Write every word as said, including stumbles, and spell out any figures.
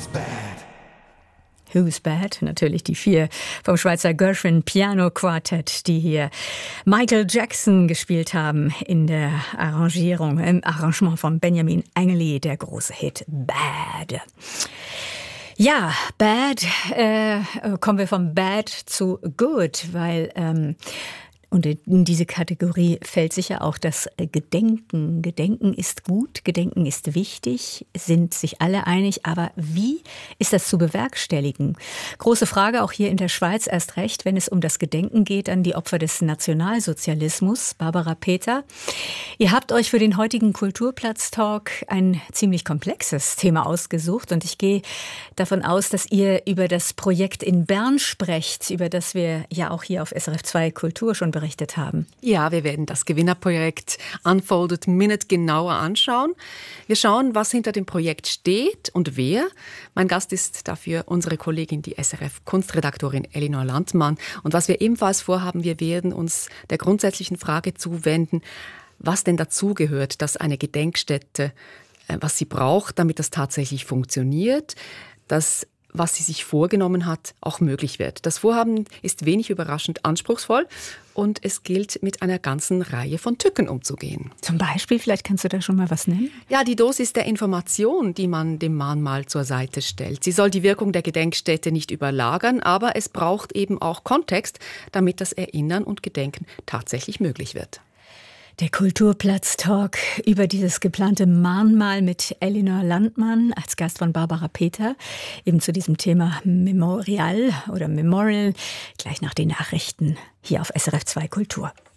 Who's Bad? Natürlich die vier vom Schweizer Gershwin Piano Quartett, die hier Michael Jackson gespielt haben in der Arrangierung, im Arrangement von Benjamin Engeli, der große Hit Bad. Ja, Bad, äh, kommen wir vom Bad zu Good, weil ähm, und in diese Kategorie fällt sicher auch das Gedenken. Gedenken ist gut, Gedenken ist wichtig, sind sich alle einig. Aber wie ist das zu bewerkstelligen? Große Frage auch hier in der Schweiz, erst recht, wenn es um das Gedenken geht an die Opfer des Nationalsozialismus. Barbara Peter, ihr habt euch für den heutigen Kulturplatz-Talk ein ziemlich komplexes Thema ausgesucht. Und ich gehe davon aus, dass ihr über das Projekt in Bern sprecht, über das wir ja auch hier auf S R F zwei Kultur schon berichtet haben. Ja, wir werden das Gewinnerprojekt Unfolded Minute genauer anschauen. Wir schauen, was hinter dem Projekt steht und wer. Mein Gast ist dafür unsere Kollegin, die S R F-Kunstredaktorin Elinor Landmann. Und was wir ebenfalls vorhaben, wir werden uns der grundsätzlichen Frage zuwenden, was denn dazugehört, dass eine Gedenkstätte, was sie braucht, damit das tatsächlich funktioniert, dass was sie sich vorgenommen hat, auch möglich wird. Das Vorhaben ist wenig überraschend anspruchsvoll und es gilt, mit einer ganzen Reihe von Tücken umzugehen. Zum Beispiel, vielleicht kannst du da schon mal was nennen? Ja, die Dosis der Information, die man dem Mahnmal zur Seite stellt. Sie soll die Wirkung der Gedenkstätte nicht überlagern, aber es braucht eben auch Kontext, damit das Erinnern und Gedenken tatsächlich möglich wird. Der Kulturplatz-Talk über dieses geplante Mahnmal mit Elinor Landmann als Gast von Barbara Peter. Eben zu diesem Thema Memorial oder Memorial. Gleich nach den Nachrichten hier auf S R F zwei Kultur.